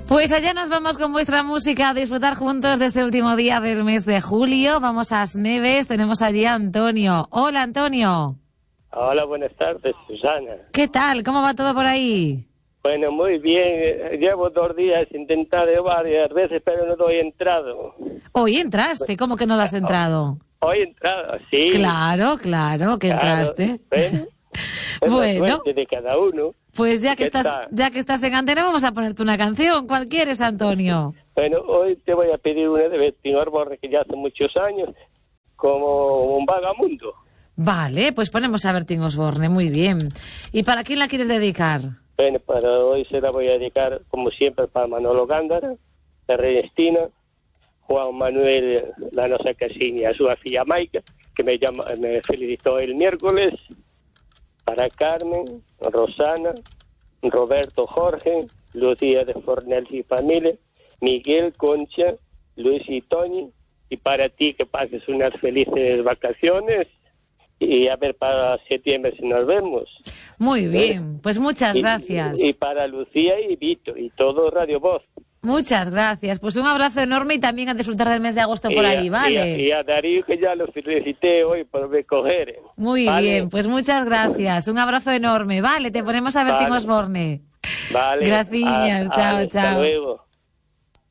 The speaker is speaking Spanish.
Pues allá nos vamos con vuestra música a disfrutar juntos de este último día del mes de julio. Vamos a Asneves, tenemos allí a Antonio. Hola, Antonio. Hola, buenas tardes, Susana. ¿Qué tal? ¿Cómo va todo por ahí? Bueno, muy bien. Llevo 2 días intentando varias veces, pero no doy entrado. Hoy entraste, ¿cómo que no das entrado? Hoy he entrado, sí. Claro, que entraste. Bueno, la suerte de cada uno. Pues ya que estás en antena, vamos a ponerte una canción. ¿Cuál quieres, Antonio? Bueno, hoy te voy a pedir una de Bertín Osborne, que ya hace muchos años, como un vagamundo. Vale, pues ponemos a Bertín Osborne, muy bien. ¿Y para quién la quieres dedicar? Bueno, para hoy se la voy a dedicar, como siempre, para Manolo Gándara, Ernestina, Juan Manuel Lanosa Casini, a su filla Maica, que me felicitó el miércoles, para Carmen, Rosana, Roberto Jorge, Lucía de Fornells y familia, Miguel, Concha, Luis y Tony, y para ti que pases unas felices vacaciones, y a ver para septiembre si nos vemos. Muy bien, pues muchas gracias. Y para Lucía y Vito, y todo Radio Voz. Muchas gracias, pues un abrazo enorme y también a disfrutar del mes de agosto por ahí, ¿vale? Y a Darío, que ya lo felicité hoy por recoger. Muy bien, pues muchas gracias, un abrazo enorme, vale, te ponemos a Bertín Osborne. Vale. Gracias, chao. Hasta luego.